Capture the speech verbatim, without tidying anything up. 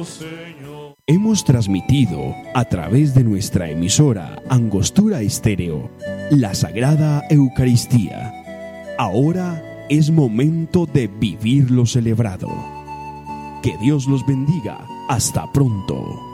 oh Señor. Hemos transmitido a través de nuestra emisora Angostura Estéreo la Sagrada Eucaristía. Ahora es momento de vivir lo celebrado. Que Dios los bendiga. Hasta pronto.